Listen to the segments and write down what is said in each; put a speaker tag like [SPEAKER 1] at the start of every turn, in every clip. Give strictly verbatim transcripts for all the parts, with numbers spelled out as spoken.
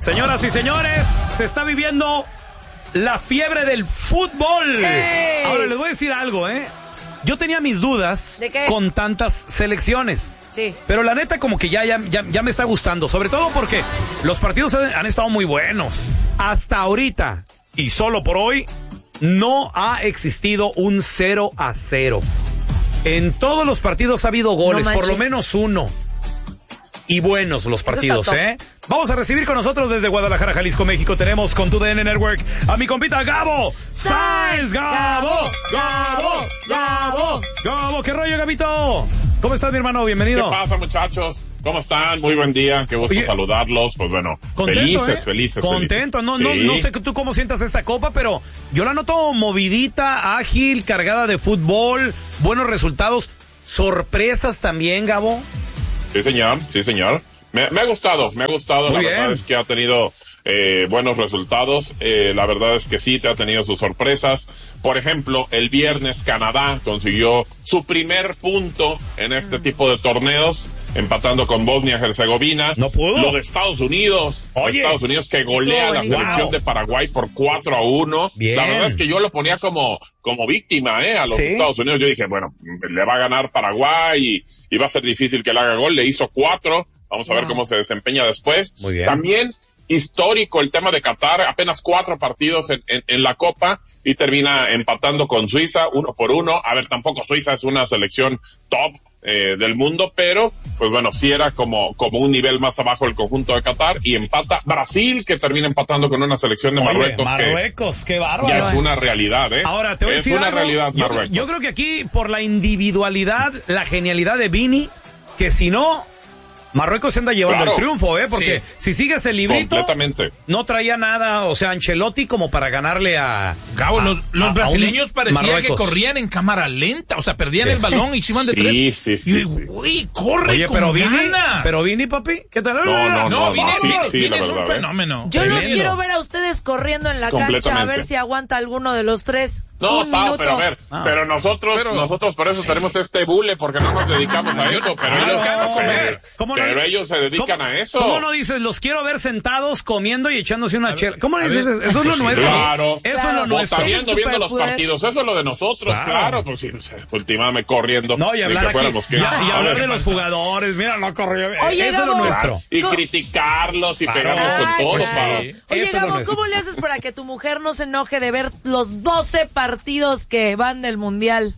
[SPEAKER 1] Señoras y señores, se está viviendo la fiebre del fútbol.
[SPEAKER 2] Hey.
[SPEAKER 1] Ahora les voy a decir algo, ¿eh? Yo tenía mis dudas
[SPEAKER 2] ¿De qué?
[SPEAKER 1] con tantas selecciones.
[SPEAKER 2] Sí.
[SPEAKER 1] Pero la neta como que ya, ya, ya, ya me está gustando. Sobre todo porque los partidos han, han estado muy buenos. Hasta ahorita, y solo por hoy, no ha existido un cero a cero. En todos los partidos ha habido goles,
[SPEAKER 2] No
[SPEAKER 1] por lo
[SPEAKER 2] manches.
[SPEAKER 1] menos uno. Y buenos los partidos,
[SPEAKER 2] está top.
[SPEAKER 1] ¿eh? Vamos a recibir con nosotros desde Guadalajara, Jalisco, México. Tenemos con tu D N Network a mi compita Gabo Sáenz. Gabo, Gabo, Gabo, Gabo. ¿Qué rollo, Gabito? ¿Cómo estás, mi hermano? Bienvenido.
[SPEAKER 3] ¿Qué pasa, muchachos? ¿Cómo están? Muy buen día. Qué gusto
[SPEAKER 1] Oye,
[SPEAKER 3] saludarlos. Pues bueno,
[SPEAKER 1] Contento,
[SPEAKER 3] felices,
[SPEAKER 1] ¿eh?
[SPEAKER 3] felices,
[SPEAKER 1] Contento.
[SPEAKER 3] felices.
[SPEAKER 1] No, no,
[SPEAKER 3] Sí.
[SPEAKER 1] no sé tú cómo sientas esta copa, pero yo la noto movidita, ágil, cargada de fútbol, buenos resultados, sorpresas también, Gabo.
[SPEAKER 3] Sí, señor. Sí, señor. Me, me ha gustado, me ha gustado.
[SPEAKER 1] Muy
[SPEAKER 3] la
[SPEAKER 1] bien.
[SPEAKER 3] verdad es que ha tenido eh, buenos resultados. Eh, la verdad es que sí, te ha tenido sus sorpresas. Por ejemplo, el viernes Canadá consiguió su primer punto en este tipo de torneos, empatando con Bosnia-Herzegovina.
[SPEAKER 1] No pudo.
[SPEAKER 3] Lo de Estados Unidos.
[SPEAKER 1] Oye.
[SPEAKER 3] Estados Unidos que golea a la
[SPEAKER 2] Estuvo
[SPEAKER 3] selección
[SPEAKER 1] buenísimo.
[SPEAKER 3] de Paraguay por cuatro a uno.
[SPEAKER 1] Bien.
[SPEAKER 3] La verdad es que yo lo ponía como, como víctima, eh, a los
[SPEAKER 1] Sí.
[SPEAKER 3] Estados Unidos. Yo dije, bueno, le va a ganar Paraguay y, y va a ser difícil que le haga gol. Le hizo cuatro. Vamos a ver
[SPEAKER 2] Wow.
[SPEAKER 3] cómo se desempeña después.
[SPEAKER 1] Muy bien.
[SPEAKER 3] También histórico el tema de Qatar, apenas cuatro partidos en, en, en la Copa y termina empatando con Suiza uno por uno. A ver, tampoco Suiza es una selección top eh, del mundo, pero pues bueno, sí era como, como un nivel más abajo el conjunto de Qatar, y empata Brasil, que termina empatando con una selección de
[SPEAKER 1] Oye,
[SPEAKER 3] Marruecos,
[SPEAKER 1] Marruecos, qué
[SPEAKER 3] que
[SPEAKER 1] bárbaro.
[SPEAKER 3] ya es una realidad, ¿eh?
[SPEAKER 1] Ahora, te voy a
[SPEAKER 3] es
[SPEAKER 1] decir
[SPEAKER 3] una
[SPEAKER 1] algo.
[SPEAKER 3] realidad
[SPEAKER 1] yo,
[SPEAKER 3] Marruecos.
[SPEAKER 1] yo creo que aquí, por la individualidad, la genialidad de Vini, que si no, Marruecos se anda llevando
[SPEAKER 3] Claro.
[SPEAKER 1] el triunfo, ¿eh? Porque
[SPEAKER 4] Sí.
[SPEAKER 1] si sigues el librito,
[SPEAKER 3] Completamente.
[SPEAKER 1] no traía nada, o sea, Ancelotti como para ganarle a...
[SPEAKER 4] Gabo,
[SPEAKER 1] a-
[SPEAKER 4] los, los
[SPEAKER 1] a- a
[SPEAKER 4] brasileños
[SPEAKER 1] un
[SPEAKER 4] parecía
[SPEAKER 1] Marruecos.
[SPEAKER 4] que corrían en cámara lenta, o sea, perdían
[SPEAKER 1] Sí.
[SPEAKER 4] el balón y se iban de
[SPEAKER 3] Sí,
[SPEAKER 4] tres.
[SPEAKER 3] sí, sí,
[SPEAKER 4] Y,
[SPEAKER 3] sí.
[SPEAKER 4] uy, corre
[SPEAKER 1] Oye,
[SPEAKER 4] con
[SPEAKER 1] pero Vini,
[SPEAKER 4] ganas.
[SPEAKER 1] pero Vini, papi, ¿qué tal?
[SPEAKER 3] No, no,
[SPEAKER 4] No,
[SPEAKER 3] no,
[SPEAKER 4] Vini,
[SPEAKER 3] sí,
[SPEAKER 4] Vini-
[SPEAKER 3] sí,
[SPEAKER 4] Vini
[SPEAKER 3] la
[SPEAKER 4] es un
[SPEAKER 3] verdad, ¿eh?
[SPEAKER 4] fenómeno.
[SPEAKER 2] Yo los
[SPEAKER 4] Tremendo.
[SPEAKER 2] quiero ver a ustedes corriendo en la cancha a
[SPEAKER 3] Completamente.
[SPEAKER 2] ver si aguanta alguno de los tres.
[SPEAKER 3] No,
[SPEAKER 2] Un
[SPEAKER 3] Pau,
[SPEAKER 2] minuto.
[SPEAKER 3] pero a ver,
[SPEAKER 1] Ah.
[SPEAKER 3] pero nosotros,
[SPEAKER 4] Pero-
[SPEAKER 3] nosotros por eso tenemos este bule, porque no nos dedicamos a eso, pero
[SPEAKER 1] Claro,
[SPEAKER 3] ellos,
[SPEAKER 1] claro,
[SPEAKER 3] pero-
[SPEAKER 1] comer. ¿Cómo no?
[SPEAKER 3] pero ellos se dedican
[SPEAKER 1] ¿Cómo-
[SPEAKER 3] a eso.
[SPEAKER 1] ¿Cómo no dices, los quiero ver sentados comiendo y echándose una chela? ¿Cómo no
[SPEAKER 4] a
[SPEAKER 1] dices
[SPEAKER 4] ver,
[SPEAKER 1] eso? Eso es lo
[SPEAKER 4] pues sí,
[SPEAKER 1] nuestro.
[SPEAKER 3] claro.
[SPEAKER 1] Eso
[SPEAKER 2] Claro.
[SPEAKER 1] es lo nuestro.
[SPEAKER 3] Botaneando
[SPEAKER 2] Ese
[SPEAKER 3] viendo los
[SPEAKER 2] superpoder.
[SPEAKER 3] partidos, eso es lo de nosotros,
[SPEAKER 1] Claro.
[SPEAKER 3] claro, pues sí, o sea, ultimame corriendo.
[SPEAKER 1] No, y
[SPEAKER 3] ni
[SPEAKER 1] hablar
[SPEAKER 3] que
[SPEAKER 1] aquí,
[SPEAKER 3] fuéramos que-
[SPEAKER 1] y, y
[SPEAKER 3] a
[SPEAKER 1] hablar
[SPEAKER 3] ver,
[SPEAKER 1] de los
[SPEAKER 4] pasa?
[SPEAKER 1] jugadores, mira, no corrió.
[SPEAKER 2] Oye,
[SPEAKER 1] Eso es lo
[SPEAKER 2] Gabo.
[SPEAKER 1] nuestro.
[SPEAKER 3] y
[SPEAKER 2] Co-
[SPEAKER 3] criticarlos y
[SPEAKER 1] Claro.
[SPEAKER 3] pegarnos
[SPEAKER 2] Ah,
[SPEAKER 3] con todo,
[SPEAKER 2] claro.
[SPEAKER 3] Pau.
[SPEAKER 4] Sí.
[SPEAKER 2] Oye,
[SPEAKER 1] Eso es lo
[SPEAKER 2] Gabo,
[SPEAKER 1] nuestro.
[SPEAKER 2] ¿cómo le haces para que tu mujer no se enoje de ver los doce partidos que van del Mundial?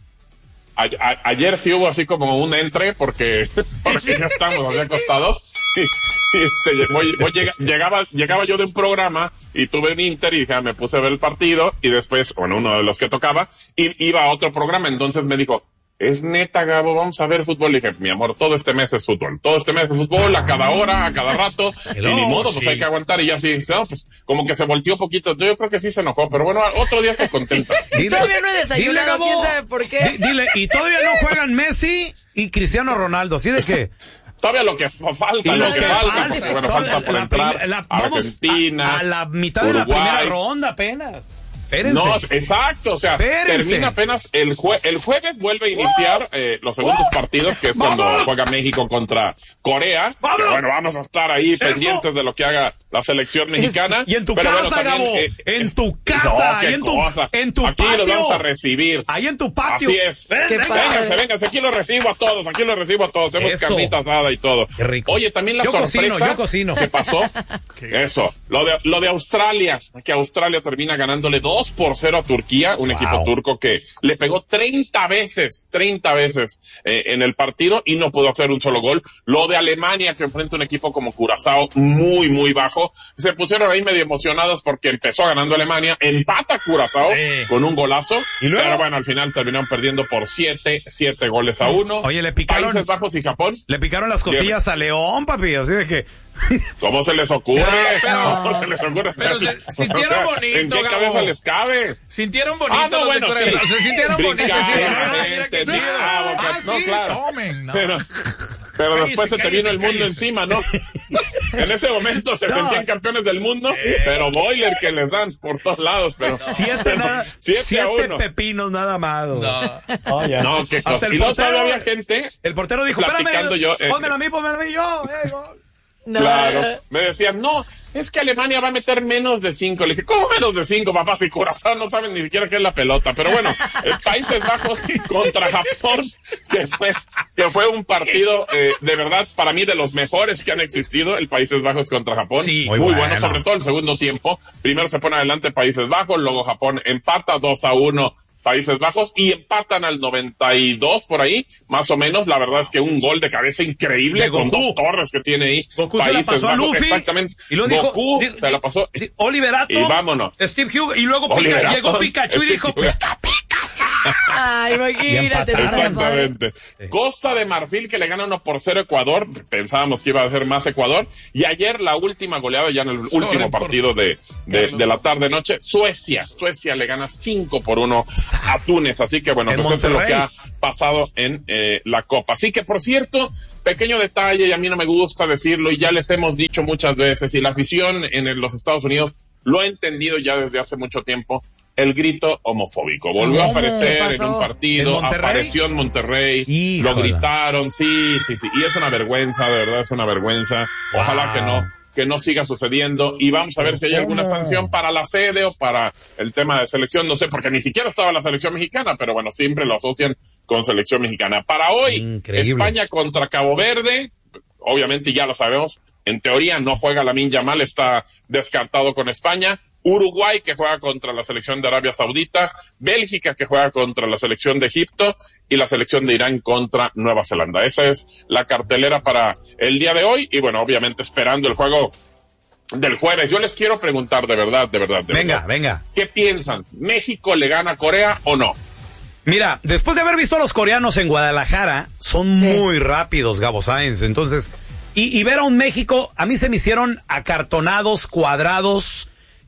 [SPEAKER 3] A- a- ayer sí hubo así como un entre porque, porque ya estamos así acostados. Y, y este, voy- voy- llega- llegaba, llegaba yo de un programa y tuve un Inter y dije, ah, me puse a ver el partido y después, bueno, uno de los que tocaba, y iba a otro programa. Entonces me dijo, es neta, Gabo, vamos a ver fútbol. Le dije, mi amor, todo este mes es fútbol, todo este mes es fútbol, a cada hora, a cada rato, y
[SPEAKER 1] Hello,
[SPEAKER 3] ni modo, pues
[SPEAKER 1] sí.
[SPEAKER 3] hay que aguantar. Y ya sí, no, pues como que se volteó un poquito. Yo creo que sí se enojó, pero bueno, otro día se contenta.
[SPEAKER 2] Y todavía no he
[SPEAKER 1] dile,
[SPEAKER 2] desayunado,
[SPEAKER 1] Gabo.
[SPEAKER 2] quién sabe por qué.
[SPEAKER 1] Di- Dile, y todavía no juegan Messi y Cristiano Ronaldo, ¿sí de qué?
[SPEAKER 3] Todavía lo que fa- falta,
[SPEAKER 1] Y
[SPEAKER 3] lo,
[SPEAKER 1] lo
[SPEAKER 3] que
[SPEAKER 1] que
[SPEAKER 3] falta,
[SPEAKER 1] falta,
[SPEAKER 3] porque bueno,
[SPEAKER 1] todavía
[SPEAKER 3] falta por
[SPEAKER 1] la
[SPEAKER 3] entrar
[SPEAKER 1] prim- la- vamos
[SPEAKER 3] Argentina,
[SPEAKER 1] a, a la mitad de la
[SPEAKER 3] Uruguay.
[SPEAKER 1] primera ronda apenas. Espérense.
[SPEAKER 3] No, exacto, o sea,
[SPEAKER 1] Espérense.
[SPEAKER 3] termina apenas el jue el jueves vuelve a iniciar eh, los segundos
[SPEAKER 1] ¡Uh!
[SPEAKER 3] partidos, que es cuando
[SPEAKER 1] ¡Vamos!
[SPEAKER 3] juega México contra Corea.
[SPEAKER 1] ¡Vamos!
[SPEAKER 3] Que, bueno, vamos a estar ahí
[SPEAKER 1] ¡Eso!
[SPEAKER 3] pendientes de lo que haga la selección mexicana.
[SPEAKER 1] Y en tu
[SPEAKER 3] Pero
[SPEAKER 1] casa,
[SPEAKER 3] bueno, también,
[SPEAKER 1] Gabo,
[SPEAKER 3] eh,
[SPEAKER 1] en
[SPEAKER 3] es-
[SPEAKER 1] tu casa,
[SPEAKER 3] no, qué
[SPEAKER 1] y en tu,
[SPEAKER 3] cosa.
[SPEAKER 1] en tu
[SPEAKER 3] Aquí
[SPEAKER 1] patio.
[SPEAKER 3] los vamos a recibir.
[SPEAKER 1] Ahí en tu patio.
[SPEAKER 3] Así es.
[SPEAKER 1] Ven,
[SPEAKER 2] Qué
[SPEAKER 1] venga.
[SPEAKER 2] padre.
[SPEAKER 3] Vénganse, vénganse, aquí los recibo a todos, aquí los recibo a todos. Hacemos
[SPEAKER 1] Eso.
[SPEAKER 3] carnita asada y todo.
[SPEAKER 1] Qué rico.
[SPEAKER 3] Oye, también la
[SPEAKER 1] Yo
[SPEAKER 3] sorpresa
[SPEAKER 1] cocino, yo cocino.
[SPEAKER 3] que pasó. Eso, lo de, lo de Australia, que Australia termina ganándole dos por cero a Turquía, un
[SPEAKER 1] Wow.
[SPEAKER 3] equipo turco que le pegó treinta veces, treinta veces eh, en el partido y no pudo hacer un solo gol. Lo de Alemania, que enfrenta un equipo como Curazao muy, muy bajo. Se pusieron ahí medio emocionadas porque empezó ganando Alemania, empata Curazao
[SPEAKER 1] Sí.
[SPEAKER 3] con un golazo,
[SPEAKER 1] ¿Y luego?
[SPEAKER 3] pero bueno, al final terminaron perdiendo por siete, siete goles a uno.
[SPEAKER 1] Oye, le picaron-
[SPEAKER 3] Países Bajos y Japón,
[SPEAKER 1] Le picaron las costillas a León, papi, así de que...
[SPEAKER 3] ¿cómo se les ocurre?
[SPEAKER 4] Pero-
[SPEAKER 3] ¿Cómo se les ocurre?
[SPEAKER 4] pero se- sintieron bonito,
[SPEAKER 3] ¿En qué
[SPEAKER 4] Gabo.
[SPEAKER 3] cabeza les cabe?
[SPEAKER 4] Sintieron bonito
[SPEAKER 3] Ah, no,
[SPEAKER 4] los
[SPEAKER 3] bueno,
[SPEAKER 4] de Corea.
[SPEAKER 3] sí.
[SPEAKER 4] Se sintieron bonitos.
[SPEAKER 3] Brincar,
[SPEAKER 4] Sí,
[SPEAKER 3] la
[SPEAKER 4] ah, mira
[SPEAKER 3] gente,
[SPEAKER 4] qué chido.
[SPEAKER 3] bravo,
[SPEAKER 4] Ah,
[SPEAKER 3] no,
[SPEAKER 4] sí,
[SPEAKER 3] claro.
[SPEAKER 4] tomen. No.
[SPEAKER 3] Pero, pero
[SPEAKER 4] Cállese,
[SPEAKER 3] después se te
[SPEAKER 4] cállese,
[SPEAKER 3] vino el mundo
[SPEAKER 4] cállese.
[SPEAKER 3] encima, ¿no? En ese momento se
[SPEAKER 1] No.
[SPEAKER 3] sentían campeones del mundo, pero boiler que les dan por todos lados, pero
[SPEAKER 1] Siete,
[SPEAKER 3] pero
[SPEAKER 1] nada,
[SPEAKER 3] siete a
[SPEAKER 1] siete
[SPEAKER 3] uno.
[SPEAKER 1] pepinos nada más. güey.
[SPEAKER 4] No.
[SPEAKER 1] Oye.
[SPEAKER 3] No, qué
[SPEAKER 1] Hasta
[SPEAKER 3] cosa.
[SPEAKER 1] el
[SPEAKER 3] Y luego
[SPEAKER 1] portero,
[SPEAKER 3] todavía había gente
[SPEAKER 1] el portero dijo,
[SPEAKER 3] platicando
[SPEAKER 1] espérame,
[SPEAKER 3] yo, eh,
[SPEAKER 1] pónmelo a mí, pónmelo a mí, yo. eh, yo".
[SPEAKER 2] No.
[SPEAKER 3] Claro. Me decían, no, es que Alemania va a meter menos de cinco. Le dije, ¿cómo menos de cinco, papá? Si Curazao no saben ni siquiera qué es la pelota. Pero bueno, el Países Bajos contra Japón, que fue, que fue un partido, eh, de verdad, para mí, de los mejores que han existido, el Países Bajos contra Japón.
[SPEAKER 1] Sí,
[SPEAKER 3] muy,
[SPEAKER 1] muy
[SPEAKER 3] bueno.
[SPEAKER 1] bueno,
[SPEAKER 3] sobre todo el segundo tiempo. Primero se pone adelante Países Bajos, luego Japón empata dos a uno. Países Bajos y empatan al noventa y dos por ahí, más o menos. La verdad es que un gol de cabeza increíble
[SPEAKER 1] De
[SPEAKER 3] con
[SPEAKER 1] Goku.
[SPEAKER 3] dos torres que tiene ahí.
[SPEAKER 1] Goku
[SPEAKER 3] Países
[SPEAKER 1] se la pasó a
[SPEAKER 3] Bajos,
[SPEAKER 1] Luffy.
[SPEAKER 3] exactamente.
[SPEAKER 1] Y luego dijo,
[SPEAKER 3] Goku
[SPEAKER 1] di-
[SPEAKER 3] se la pasó.
[SPEAKER 1] di- Oliverato.
[SPEAKER 3] Y vámonos.
[SPEAKER 1] Steve Hughes. Y luego Pica-
[SPEAKER 3] Oliverato,
[SPEAKER 1] llegó Pikachu y
[SPEAKER 3] Steve
[SPEAKER 1] dijo,
[SPEAKER 3] Hughes.
[SPEAKER 1] pica, pica.
[SPEAKER 2] Ay, imagínate. estaría padre.
[SPEAKER 3] Exactamente. Costa de Marfil que le gana uno por cero Ecuador. Pensábamos que iba a ser más Ecuador. Y ayer la última goleada ya en el último
[SPEAKER 4] por-
[SPEAKER 3] partido de, de, de la tarde-noche. Suecia. Suecia le gana cinco por uno a Túnez. Así que bueno,
[SPEAKER 1] En
[SPEAKER 3] pues eso es lo
[SPEAKER 1] Monterrey.
[SPEAKER 3] que ha pasado en eh, la Copa. Así que por cierto, pequeño detalle, y a mí no me gusta decirlo, y ya les hemos dicho muchas veces, y la afición en el- los Estados Unidos lo ha entendido ya desde hace mucho tiempo. El grito homofóbico. Volvió a
[SPEAKER 2] ¿Cómo?
[SPEAKER 3] aparecer
[SPEAKER 2] ¿Qué
[SPEAKER 3] en
[SPEAKER 2] pasó?
[SPEAKER 3] un partido,
[SPEAKER 1] ¿En Monterrey?
[SPEAKER 3] apareció en Monterrey,
[SPEAKER 1] Híjole.
[SPEAKER 3] lo gritaron, sí, sí, sí, y es una vergüenza, de verdad es una vergüenza. Ojalá
[SPEAKER 1] Wow.
[SPEAKER 3] que no, que no siga sucediendo, y vamos a ver si hay alguna
[SPEAKER 1] ¿Cómo?
[SPEAKER 3] sanción para la sede o para el tema de selección, no sé, porque ni siquiera estaba la selección mexicana, pero bueno, siempre lo asocian con selección mexicana. Para hoy,
[SPEAKER 1] Increíble.
[SPEAKER 3] España contra Cabo Verde, obviamente ya lo sabemos, en teoría no juega Lamine Yamal, está descartado con España. Uruguay, que juega contra la selección de Arabia Saudita, Bélgica, que juega contra la selección de Egipto, y la selección de Irán contra Nueva Zelanda. Esa es la cartelera para el día de hoy, y bueno, obviamente esperando el juego del jueves. Yo les quiero preguntar de verdad, de verdad, de
[SPEAKER 1] Venga,
[SPEAKER 3] verdad.
[SPEAKER 1] venga.
[SPEAKER 3] ¿Qué piensan? ¿México le gana a Corea o no?
[SPEAKER 1] Mira, después de haber visto a los coreanos en Guadalajara, son
[SPEAKER 2] Sí.
[SPEAKER 1] muy rápidos, Gabo Sáenz. Entonces, y, y ver a un México, a mí se me hicieron acartonados, cuadrados.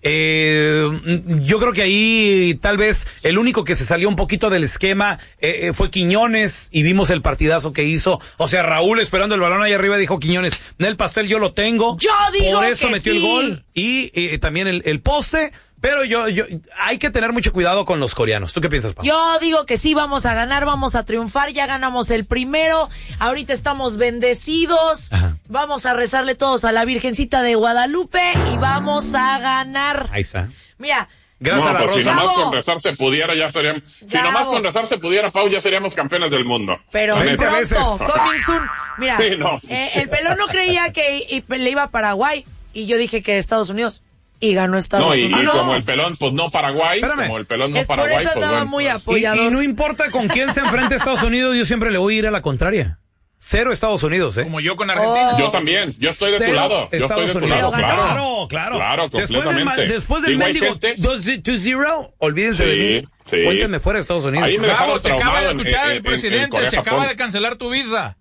[SPEAKER 1] Eh, yo creo que ahí tal vez el único que se salió un poquito del esquema eh, eh, fue Quiñones, y vimos el partidazo que hizo. O sea, Raúl esperando el balón ahí arriba dijo Quiñones, el pastel yo lo tengo.
[SPEAKER 2] Yo digo
[SPEAKER 1] Por eso
[SPEAKER 2] que
[SPEAKER 1] metió
[SPEAKER 2] sí.
[SPEAKER 1] el gol y eh, también el, el poste. Pero yo, yo, hay que tener mucho cuidado con los coreanos. ¿Tú qué piensas, Pau?
[SPEAKER 2] Yo digo que sí, vamos a ganar, vamos a triunfar, ya ganamos el primero, ahorita estamos bendecidos,
[SPEAKER 1] Ajá.
[SPEAKER 2] vamos a rezarle todos a la Virgencita de Guadalupe y vamos a ganar.
[SPEAKER 1] Ahí está.
[SPEAKER 2] Mira,
[SPEAKER 1] Gracias
[SPEAKER 3] no,
[SPEAKER 1] a la
[SPEAKER 3] pues si
[SPEAKER 1] Rosa.
[SPEAKER 3] nomás
[SPEAKER 2] Gabo.
[SPEAKER 3] con rezar se pudiera, ya seríamos, si
[SPEAKER 2] Gabo.
[SPEAKER 3] nomás con rezar se pudiera, Pau, ya seríamos campeones del mundo.
[SPEAKER 2] pero
[SPEAKER 3] La neta.
[SPEAKER 2] pronto,
[SPEAKER 1] veces.
[SPEAKER 2] coming soon. Mira,
[SPEAKER 3] Sí, no.
[SPEAKER 2] eh, el pelón no creía que y- le iba a Paraguay y yo dije que Estados Unidos y ganó Estados
[SPEAKER 3] No, y, y
[SPEAKER 2] Unidos.
[SPEAKER 3] como el pelón, pues no Paraguay,
[SPEAKER 1] Espérame.
[SPEAKER 3] como el pelón no
[SPEAKER 2] Es por
[SPEAKER 3] Paraguay,
[SPEAKER 2] eso
[SPEAKER 3] pues
[SPEAKER 2] andaba
[SPEAKER 3] bueno.
[SPEAKER 2] muy
[SPEAKER 1] Y,
[SPEAKER 2] apoyador.
[SPEAKER 1] y no importa con quién se enfrente a Estados Unidos, yo siempre le voy a ir a la contraria. Cero Estados Unidos, ¿eh?
[SPEAKER 4] Como yo con Argentina.
[SPEAKER 2] Oh.
[SPEAKER 3] Yo también, yo estoy de tu
[SPEAKER 1] Cero
[SPEAKER 3] lado, yo estoy
[SPEAKER 1] Estados
[SPEAKER 3] de tu
[SPEAKER 1] Unidos.
[SPEAKER 3] lado,
[SPEAKER 2] Pero
[SPEAKER 3] claro.
[SPEAKER 1] Claro, claro.
[SPEAKER 3] Claro,
[SPEAKER 1] Después del, ma-
[SPEAKER 3] completamente.
[SPEAKER 1] después del
[SPEAKER 3] Igual
[SPEAKER 1] mendigo
[SPEAKER 3] gente-
[SPEAKER 1] dos cero, olvídense
[SPEAKER 3] Sí,
[SPEAKER 1] de mí.
[SPEAKER 3] sí.
[SPEAKER 1] Cuéntenme fuera de Estados Unidos.
[SPEAKER 3] Ahí me
[SPEAKER 4] Gabo,
[SPEAKER 3] dejaron
[SPEAKER 4] te acaba
[SPEAKER 3] traumado
[SPEAKER 4] de
[SPEAKER 3] en-
[SPEAKER 4] escuchar
[SPEAKER 3] en-
[SPEAKER 4] el
[SPEAKER 3] en-
[SPEAKER 4] presidente,
[SPEAKER 3] en Corea,
[SPEAKER 4] se acaba
[SPEAKER 3] Japón.
[SPEAKER 4] de cancelar tu visa.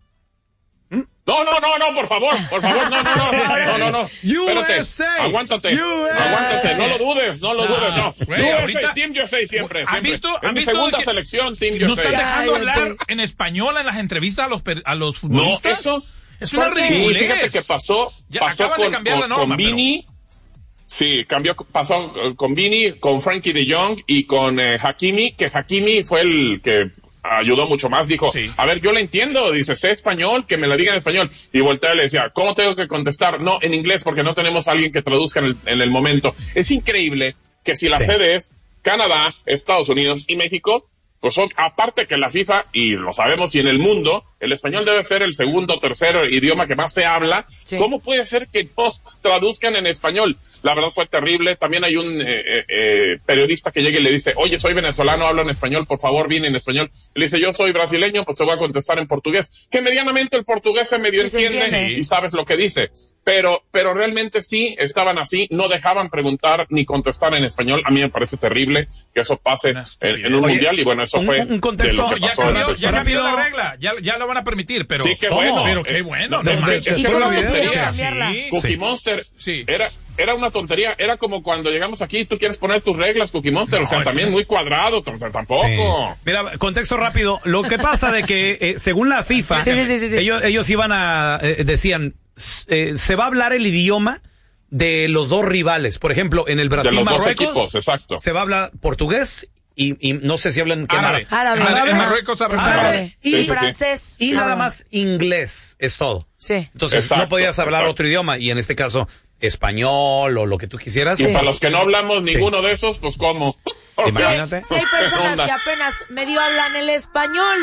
[SPEAKER 3] No, no, no, no, por favor, por favor, no, no, no, no, no, no. Espérate,
[SPEAKER 1] U S A.
[SPEAKER 3] aguántate,
[SPEAKER 1] U S A.
[SPEAKER 3] aguántate, no lo dudes, no lo
[SPEAKER 4] No,
[SPEAKER 3] dudes, no.
[SPEAKER 4] güey,
[SPEAKER 3] U S A,
[SPEAKER 4] ahorita-
[SPEAKER 3] Team U S A siempre,
[SPEAKER 4] ¿Han
[SPEAKER 3] siempre.
[SPEAKER 4] visto-
[SPEAKER 3] Es
[SPEAKER 4] han
[SPEAKER 3] mi
[SPEAKER 4] visto
[SPEAKER 3] segunda
[SPEAKER 4] que
[SPEAKER 3] selección, Team
[SPEAKER 4] ¿No
[SPEAKER 3] U S A.
[SPEAKER 4] están dejando
[SPEAKER 2] Cállate.
[SPEAKER 4] hablar en español en las entrevistas a los, per- a los
[SPEAKER 3] No,
[SPEAKER 4] futbolistas?
[SPEAKER 3] eso,
[SPEAKER 4] Es una
[SPEAKER 2] ¿Por qué?
[SPEAKER 3] sí,
[SPEAKER 4] ridiculez.
[SPEAKER 3] fíjate que pasó,
[SPEAKER 4] Ya
[SPEAKER 3] pasó
[SPEAKER 4] acaban de
[SPEAKER 3] con,
[SPEAKER 4] cambiar la
[SPEAKER 3] con,
[SPEAKER 4] norma,
[SPEAKER 3] con Vini, sí, cambió, pasó eh, con Vini, con Frankie de Jong y con eh, Hakimi, que Hakimi fue el que ayudó mucho más, dijo,
[SPEAKER 4] Sí.
[SPEAKER 3] a ver, yo le entiendo, dice, sé español, que me lo diga en español, y voltea y le decía, ¿cómo tengo que contestar? No, en inglés, porque no tenemos a alguien que traduzca en el, en el momento. Es increíble que si la
[SPEAKER 1] Sí.
[SPEAKER 3] sede es Canadá, Estados Unidos y México, pues son, aparte que la FIFA, y lo sabemos, y en el mundo, el español debe ser el segundo o tercer idioma que más se habla,
[SPEAKER 2] Sí.
[SPEAKER 3] ¿cómo puede ser que no traduzcan en español? La verdad fue terrible. También hay un eh, eh, eh, periodista que llega y le dice, oye, soy venezolano, hablo en español, por favor, viene en español. Y le dice, yo soy brasileño, pues te voy a contestar en portugués. Que medianamente el portugués se medio
[SPEAKER 2] Sí, se
[SPEAKER 3] entiende
[SPEAKER 2] entiende.
[SPEAKER 3] y sabes lo que dice. Pero, pero realmente sí estaban así, no dejaban preguntar ni contestar en español. A mí me parece terrible que eso pase
[SPEAKER 4] Una
[SPEAKER 3] en, en un
[SPEAKER 1] Oye,
[SPEAKER 3] mundial, y bueno, eso
[SPEAKER 1] un-
[SPEAKER 3] fue
[SPEAKER 1] un contexto-
[SPEAKER 3] de lo que
[SPEAKER 4] Ya
[SPEAKER 3] pasó en
[SPEAKER 4] cambió,
[SPEAKER 3] el
[SPEAKER 4] ya cambió
[SPEAKER 1] Rápido.
[SPEAKER 4] la regla, ya, ya lo van a permitir, pero...
[SPEAKER 3] Sí, qué
[SPEAKER 1] ¿Cómo?
[SPEAKER 3] bueno.
[SPEAKER 4] Pero qué
[SPEAKER 3] Eh,
[SPEAKER 4] bueno,
[SPEAKER 3] no,
[SPEAKER 4] no
[SPEAKER 3] es que-
[SPEAKER 4] manches.
[SPEAKER 3] es
[SPEAKER 2] ¿Y
[SPEAKER 3] que
[SPEAKER 2] cómo
[SPEAKER 3] era una
[SPEAKER 2] decidieron
[SPEAKER 3] tontería.
[SPEAKER 2] cambiarla?
[SPEAKER 4] Sí.
[SPEAKER 3] Cookie
[SPEAKER 1] Sí.
[SPEAKER 3] Monster
[SPEAKER 4] Sí.
[SPEAKER 3] era era una tontería, era como cuando llegamos aquí, tú quieres poner tus reglas, Cookie Monster,
[SPEAKER 4] No,
[SPEAKER 3] o sea,
[SPEAKER 4] eso
[SPEAKER 3] también
[SPEAKER 4] es-
[SPEAKER 3] muy cuadrado, o sea, tampoco.
[SPEAKER 1] Sí. Mira, contexto rápido. Lo que pasa de que, eh, según la FIFA,
[SPEAKER 2] Sí, sí, sí, sí, sí.
[SPEAKER 1] ellos, ellos iban a, eh, decían, s- eh, se va a hablar el idioma de los dos rivales. Por ejemplo, en el
[SPEAKER 3] De
[SPEAKER 1] Brasil,
[SPEAKER 3] los dos
[SPEAKER 1] Marruecos,
[SPEAKER 3] equipos, exacto.
[SPEAKER 1] se va a hablar portugués y, y no sé si hablan ¿qué
[SPEAKER 4] Árabe.
[SPEAKER 2] Árabe.
[SPEAKER 4] En,
[SPEAKER 2] Árabe.
[SPEAKER 4] en Marruecos
[SPEAKER 2] Es
[SPEAKER 4] hablan
[SPEAKER 2] árabe.
[SPEAKER 4] árabe.
[SPEAKER 1] Y,
[SPEAKER 3] Sí, sí, sí.
[SPEAKER 2] francés.
[SPEAKER 1] y nada
[SPEAKER 2] árabe.
[SPEAKER 1] más inglés, es todo.
[SPEAKER 2] Sí.
[SPEAKER 1] Entonces
[SPEAKER 3] Exacto,
[SPEAKER 1] no podías hablar
[SPEAKER 3] exacto.
[SPEAKER 1] otro idioma, y en este caso español o lo que tú quisieras.
[SPEAKER 3] Y
[SPEAKER 2] Sí.
[SPEAKER 3] para los que no hablamos ninguno de esos, pues ¿cómo? O
[SPEAKER 2] Sí,
[SPEAKER 3] sea,
[SPEAKER 1] Imagínate.
[SPEAKER 2] sí hay
[SPEAKER 3] ¿qué
[SPEAKER 2] personas
[SPEAKER 3] onda?
[SPEAKER 2] que apenas medio hablan el español.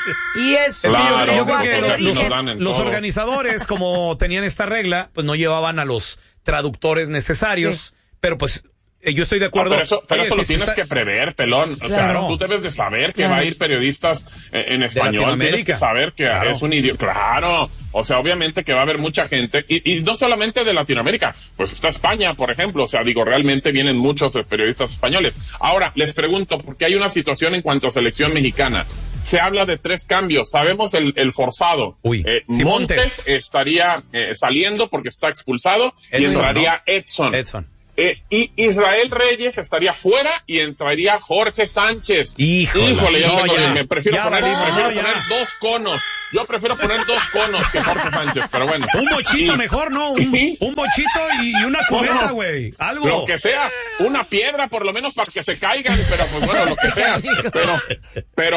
[SPEAKER 2] Y eso
[SPEAKER 1] Es que yo-
[SPEAKER 3] Claro,
[SPEAKER 1] yo, creo
[SPEAKER 3] porque
[SPEAKER 1] que
[SPEAKER 3] aquí
[SPEAKER 1] los,
[SPEAKER 3] nos
[SPEAKER 1] los-
[SPEAKER 3] dan en
[SPEAKER 1] los
[SPEAKER 3] todo.
[SPEAKER 1] organizadores, como tenían esta regla, pues no llevaban a los traductores necesarios,
[SPEAKER 2] Sí.
[SPEAKER 1] pero pues eh, yo estoy de
[SPEAKER 3] Ah,
[SPEAKER 1] acuerdo.
[SPEAKER 3] pero eso, pero
[SPEAKER 1] Oye,
[SPEAKER 3] eso lo
[SPEAKER 1] si se
[SPEAKER 3] tienes
[SPEAKER 1] está-
[SPEAKER 3] que prever, pelón. O
[SPEAKER 2] Claro.
[SPEAKER 3] sea, tú debes de saber que
[SPEAKER 2] Claro.
[SPEAKER 3] va a ir periodistas eh, en español. Tienes
[SPEAKER 1] Latinoamérica.
[SPEAKER 3] que saber que
[SPEAKER 1] Claro.
[SPEAKER 3] es un idioma. Claro. O sea, obviamente que va a haber mucha gente. Y, y no solamente de Latinoamérica. Pues está España, por ejemplo. O sea, digo, realmente vienen muchos eh, periodistas españoles. Ahora, les pregunto, porque hay una situación en cuanto a selección mexicana. Se habla de tres cambios. Sabemos el, el forzado.
[SPEAKER 1] Uy,
[SPEAKER 3] Eh,
[SPEAKER 1] sí,
[SPEAKER 3] Montes,
[SPEAKER 1] Montes.
[SPEAKER 3] estaría eh, saliendo porque está expulsado. y
[SPEAKER 1] Edson,
[SPEAKER 3] entraría
[SPEAKER 1] ¿no?
[SPEAKER 3] Edson.
[SPEAKER 1] Edson.
[SPEAKER 3] Eh, y Israel Reyes estaría fuera y entraría Jorge Sánchez.
[SPEAKER 1] Híjole.
[SPEAKER 3] Híjole, ya
[SPEAKER 1] No,
[SPEAKER 3] tengo
[SPEAKER 1] ya.
[SPEAKER 3] el- me prefiero
[SPEAKER 1] Ya
[SPEAKER 3] poner,
[SPEAKER 1] valí,
[SPEAKER 3] prefiero
[SPEAKER 1] no, ya.
[SPEAKER 3] poner dos conos. Yo prefiero poner dos conos que Jorge Sánchez, pero bueno.
[SPEAKER 1] Un bochito
[SPEAKER 3] Y-
[SPEAKER 1] mejor, ¿no? Un,
[SPEAKER 3] Sí.
[SPEAKER 1] un bochito y, y una cubeta,
[SPEAKER 3] Bueno,
[SPEAKER 1] güey. Algo.
[SPEAKER 3] Lo que sea, una piedra por lo menos para que se caigan, pero pues bueno, lo que sea. Pero, pero,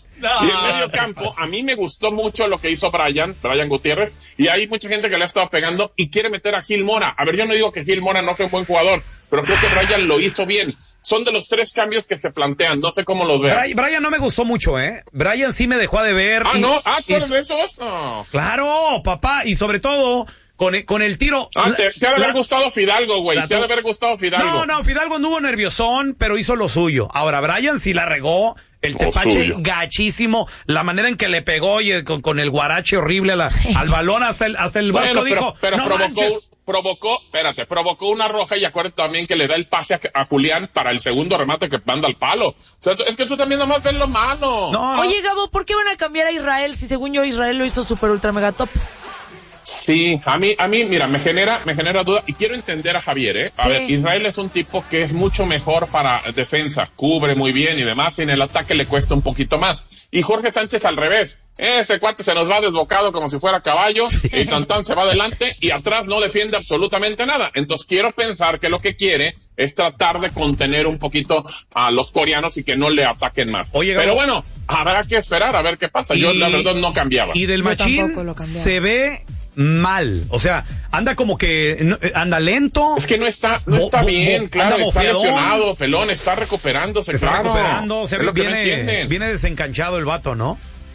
[SPEAKER 3] y en medio campo, a mí me gustó mucho lo que hizo Brian, Brian Gutiérrez, y hay mucha gente que le ha estado pegando y quiere meter a Gil Mora. A ver, yo no digo que Gil Mora no sea un buen jugador, pero creo que Brian lo hizo bien. Son de los tres cambios que se plantean, no sé cómo los vean.
[SPEAKER 1] Brian, Brian no me gustó mucho, ¿eh? Brian sí me dejó de ver.
[SPEAKER 3] Ah,
[SPEAKER 1] y-
[SPEAKER 3] no, ah, ¿tú
[SPEAKER 1] y-
[SPEAKER 3] eres de esos? No.
[SPEAKER 1] Claro, papá, y sobre todo con el, con el tiro.
[SPEAKER 3] Ah, te, te ha de haber
[SPEAKER 1] La-
[SPEAKER 3] gustado Fidalgo, güey,
[SPEAKER 1] la
[SPEAKER 3] te ha de
[SPEAKER 1] to-
[SPEAKER 3] haber gustado Fidalgo.
[SPEAKER 1] No, no, Fidalgo anduvo nerviosón, pero hizo lo suyo. Ahora, Brian sí la regó, el
[SPEAKER 3] Lo
[SPEAKER 1] tepache
[SPEAKER 3] suyo.
[SPEAKER 1] gachísimo, la manera en que le pegó y el- con, con el guarache horrible a la- al balón hasta el, hasta el Vasco
[SPEAKER 3] Bueno, pero,
[SPEAKER 1] dijo,
[SPEAKER 3] pero
[SPEAKER 1] no
[SPEAKER 3] provocó,
[SPEAKER 1] manches.
[SPEAKER 3] provocó, espérate, provocó una roja y acuérdate también que le da el pase a, a Julián para el segundo remate que manda al palo. O sea, es que tú también nomás ves lo malo.
[SPEAKER 1] No, no.
[SPEAKER 2] Oye, Gabo, ¿por qué van a cambiar a Israel si según yo Israel lo hizo super ultra mega top?
[SPEAKER 3] Sí, a mí, a mí, mira, me genera, me genera duda y quiero entender a Javier, ¿eh? A
[SPEAKER 2] Sí.
[SPEAKER 3] ver, Israel es un tipo que es mucho mejor para defensa, cubre muy bien y demás, y en el ataque le cuesta un poquito más. Y Jorge Sánchez al revés. Ese cuate se nos va desbocado como si fuera caballo y tan tan se va adelante y atrás no defiende absolutamente nada. Entonces quiero pensar que lo que quiere es tratar de contener un poquito a los coreanos y que no le ataquen más.
[SPEAKER 1] Oye, Gabo.
[SPEAKER 3] pero bueno, habrá que esperar a ver qué pasa. Yo
[SPEAKER 1] Y-
[SPEAKER 3] la verdad no cambiaba.
[SPEAKER 1] Y del
[SPEAKER 2] Yo
[SPEAKER 1] machín
[SPEAKER 2] tampoco lo cambiaba.
[SPEAKER 1] se ve mal. O sea, anda como que no, eh, anda lento.
[SPEAKER 3] Es que no está, no
[SPEAKER 1] Bo-
[SPEAKER 3] está
[SPEAKER 1] bo-
[SPEAKER 3] bien,
[SPEAKER 1] bo-
[SPEAKER 3] claro,
[SPEAKER 1] anda
[SPEAKER 3] está
[SPEAKER 1] bofeadón.
[SPEAKER 3] lesionado, pelón, está recuperándose,
[SPEAKER 1] Se está
[SPEAKER 3] claro.
[SPEAKER 1] recuperando, se
[SPEAKER 3] es lo que no
[SPEAKER 1] viene,
[SPEAKER 3] entienden.
[SPEAKER 1] viene desencanchado el vato, ¿no?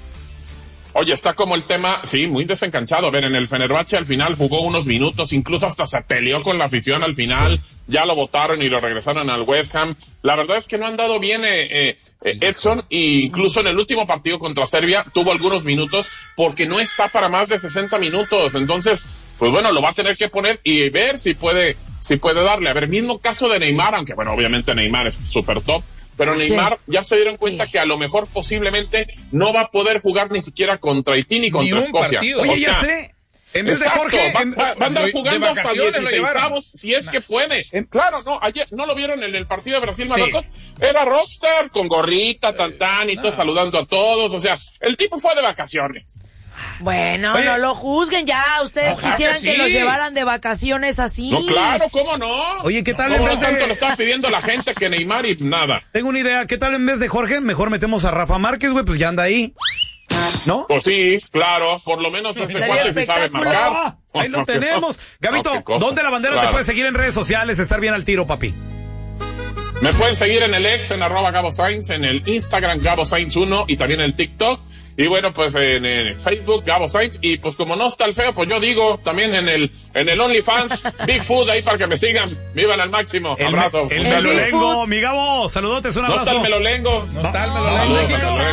[SPEAKER 3] Oye, está como el tema, sí, muy desencanchado. A ver, en el Fenerbahce al final jugó unos minutos, incluso hasta se peleó con la afición al final. Ya lo votaron y lo regresaron al West Ham. La verdad es que no han dado bien eh, eh, eh, Edson, e incluso en el último partido contra Serbia tuvo algunos minutos porque no está para más de sesenta minutos. Entonces, pues bueno, lo va a tener que poner y ver si puede, si puede darle. A ver, mismo caso de Neymar, aunque bueno, obviamente Neymar es súper top. Pero Neymar
[SPEAKER 2] Sí.
[SPEAKER 3] ya se dieron cuenta
[SPEAKER 2] Sí.
[SPEAKER 3] que a lo mejor posiblemente no va a poder jugar ni siquiera contra Haití ni contra
[SPEAKER 4] un
[SPEAKER 3] Escocia.
[SPEAKER 4] partido.
[SPEAKER 1] Oye,
[SPEAKER 3] O
[SPEAKER 1] ya
[SPEAKER 3] sea,
[SPEAKER 1] sé. En vez de
[SPEAKER 3] exacto,
[SPEAKER 1] Jorge,
[SPEAKER 3] va,
[SPEAKER 1] en-
[SPEAKER 3] va- va a andar
[SPEAKER 4] de
[SPEAKER 3] jugando hasta
[SPEAKER 4] vacaciones lo
[SPEAKER 3] dieciséis
[SPEAKER 4] llevaron.
[SPEAKER 3] avos si es que puede.
[SPEAKER 1] En-
[SPEAKER 3] Claro, no, ayer no lo vieron en el partido de Brasil-Marruecos. Era rockstar con gorrita, tan tan y todo saludando a todos. O sea, el tipo fue de vacaciones.
[SPEAKER 2] Bueno,
[SPEAKER 1] Oye.
[SPEAKER 2] no lo juzguen ya. Ustedes
[SPEAKER 3] Ojalá
[SPEAKER 2] quisieran
[SPEAKER 3] que
[SPEAKER 2] que,
[SPEAKER 3] sí.
[SPEAKER 2] los llevaran de vacaciones así.
[SPEAKER 3] No, claro, ¿cómo no?
[SPEAKER 1] Oye, ¿qué tal
[SPEAKER 3] ¿Cómo
[SPEAKER 1] en
[SPEAKER 3] no
[SPEAKER 1] vez de-
[SPEAKER 3] tanto le estaba pidiendo la gente que Neymar y nada?
[SPEAKER 1] Tengo una idea. ¿Qué tal en vez de Jorge? Mejor metemos a Rafa Márquez, güey, pues ya anda ahí. ¿No?
[SPEAKER 3] Pues sí, claro, por lo menos ese
[SPEAKER 2] Estaría
[SPEAKER 3] cuate sí sabe
[SPEAKER 2] espectacular.
[SPEAKER 3] marcar.
[SPEAKER 1] Ah, ahí lo tenemos. Gabito,
[SPEAKER 3] No, qué cosa.
[SPEAKER 1] ¿dónde la bandera te
[SPEAKER 3] Claro.
[SPEAKER 1] puede seguir en redes sociales? Estar bien al tiro, papi.
[SPEAKER 3] Me pueden seguir en el ex, en arroba Gabo Sainz, en el Instagram Gabo Sainz uno y también en el TikTok. Y bueno, pues en, en Facebook Gabo Sainz. Y pues como no está el feo, pues yo digo también en el en el OnlyFans Bigfoot ahí para que me sigan. Vivan al máximo.
[SPEAKER 1] El,
[SPEAKER 3] Abrazo.
[SPEAKER 1] el
[SPEAKER 2] El
[SPEAKER 1] melolengo,
[SPEAKER 2] Bigfoot.
[SPEAKER 1] mi Gabo, saludotes, un
[SPEAKER 3] No está
[SPEAKER 1] abrazo.
[SPEAKER 3] el melolengo.
[SPEAKER 4] No está el
[SPEAKER 3] Saludos,
[SPEAKER 4] melolengo.
[SPEAKER 3] hasta luego.